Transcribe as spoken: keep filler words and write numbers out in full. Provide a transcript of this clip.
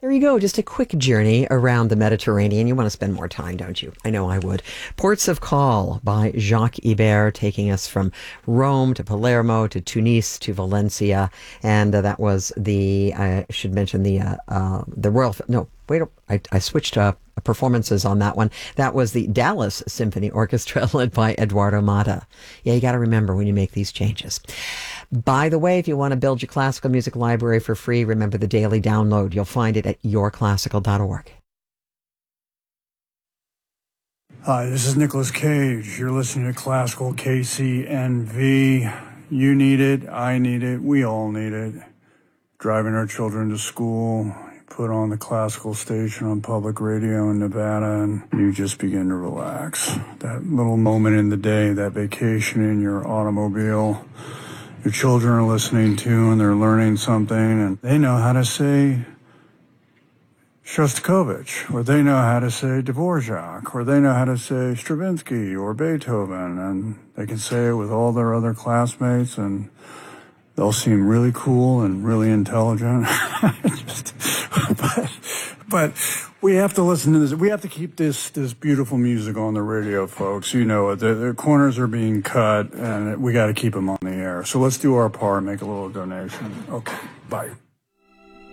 There you go. Just a quick journey around the Mediterranean. You want to spend more time, don't you? I know I would. Ports of Call by Jacques Ibert, taking us from Rome to Palermo to Tunis to Valencia. And uh, that was the, I should mention the, uh, uh, the Royal, no, wait, I, I switched up performances on that one. That was the Dallas Symphony Orchestra led by Eduardo Mata. Yeah, you got to remember when you make these changes. By the way, if you want to build your classical music library for free, remember the daily download. You'll find it at your classical dot org. Hi, this is Nicolas Cage. You're listening to Classical K C N V. You need it. I need it. We all need it. Driving our children to school, put on the classical station on public radio in Nevada, and you just begin to relax. That little moment in the day, that vacation in your automobile, your children are listening to and they're learning something, and they know how to say Shostakovich, or they know how to say Dvorak, or they know how to say Stravinsky or Beethoven, and they can say it with all their other classmates, and they'll seem really cool and really intelligent. Just, but, but we have to listen to this. We have to keep this this beautiful music on the radio, folks. You know it. The, the corners are being cut, and we got to keep them on the air. So let's do our part and make a little donation. Okay, bye.